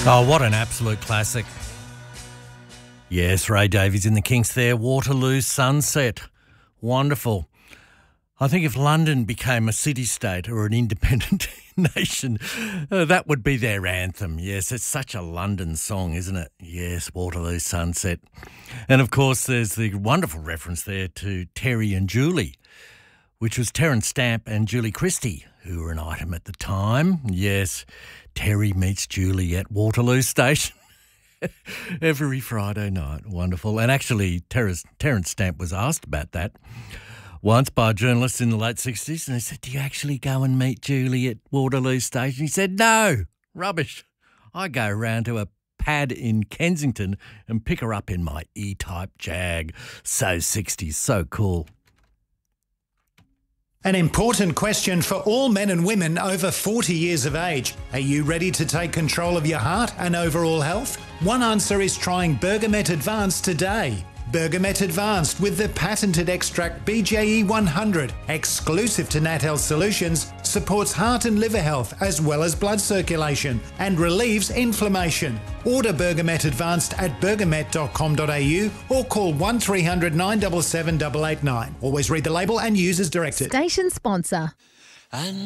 Oh, what an absolute classic. Yes, Ray Davies in the Kinks there. Waterloo Sunset. Wonderful. I think if London became a city-state or an independent nation, that would be their anthem. Yes, it's such a London song, isn't it? Yes, Waterloo Sunset. And, of course, there's the wonderful reference there to Terry and Julie, which was Terence Stamp and Julie Christie, who were an item at the time. Yes, Terry meets Julie at Waterloo Station every Friday night. Wonderful. And actually, Terence Stamp was asked about that once by a journalist in the late 60s, and they said, do you actually go and meet Julie at Waterloo Station? He said, no, rubbish. I go round to a pad in Kensington and pick her up in my E-Type Jag. So 60s, so cool. An important question for all men and women over 40 years of age. Are you ready to take control of your heart and overall health? One answer is trying Bergamet Advanced today. Bergamet Advanced with the patented extract BJE 100, exclusive to Nat Health Solutions, supports heart and liver health as well as blood circulation and relieves inflammation. Order Bergamet Advanced at bergamet.com.au or call 1300 977 889. Always read the label and use as directed. Station sponsor.